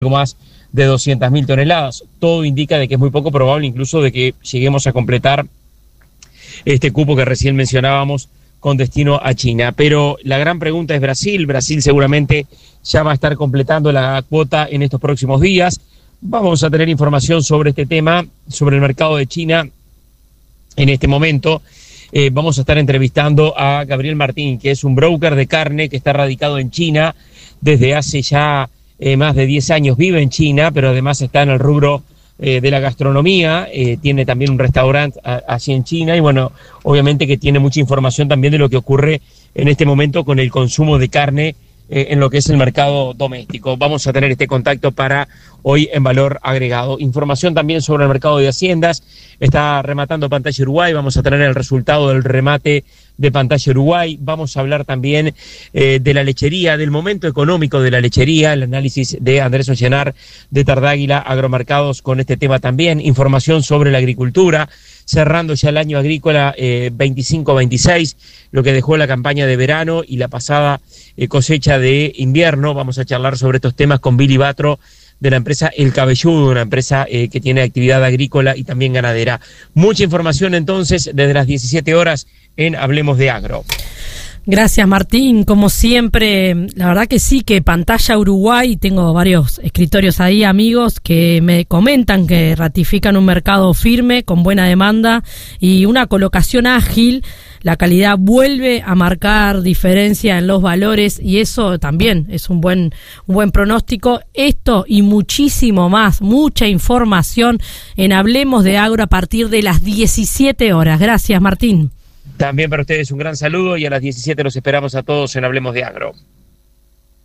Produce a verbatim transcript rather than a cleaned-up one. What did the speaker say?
más de doscientas mil toneladas. Todo indica de que es muy poco probable incluso de que lleguemos a completar este cupo que recién mencionábamos con destino a China. Pero la gran pregunta es Brasil. Brasil seguramente ya va a estar completando la cuota en estos próximos días. Vamos a tener información sobre este tema, sobre el mercado de China en este momento. Eh, vamos a estar entrevistando a Gabriel Martín, que es un broker de carne que está radicado en China desde hace ya eh, más de diez años. Vive en China, pero además está en el rubro eh, de la gastronomía. Eh, tiene también un restaurante así en China y bueno, obviamente que tiene mucha información también de lo que ocurre en este momento con el consumo de carne eh, en lo que es el mercado doméstico. Vamos a tener este contacto para hoy en Valor Agregado. Información también sobre el mercado de haciendas. Está rematando Pantalla Uruguay. Vamos a tener el resultado del remate de Pantalla Uruguay. Vamos a hablar también eh, de la lechería, del momento económico de la lechería, el análisis de Andrés Ollenar de Tardáguila Agromercados con este tema también. Información sobre la agricultura, cerrando ya el año agrícola eh, veinticinco veintiséis, lo que dejó la campaña de verano y la pasada eh, cosecha de invierno. Vamos a charlar sobre estos temas con Billy Batro, de la empresa El Cabelludo, una empresa eh, que tiene actividad agrícola y también ganadera. Mucha información entonces desde las diecisiete horas en Hablemos de Agro. Gracias, Martín. Como siempre, la verdad que sí, que Pantalla Uruguay, tengo varios escritorios ahí, amigos, que me comentan que ratifican un mercado firme, con buena demanda y una colocación ágil. La calidad vuelve a marcar diferencia en los valores y eso también es un buen, un buen pronóstico. Esto y muchísimo más, mucha información en Hablemos de Agro a partir de las diecisiete horas. Gracias, Martín. También para ustedes un gran saludo y a las diecisiete los esperamos a todos en Hablemos de Agro.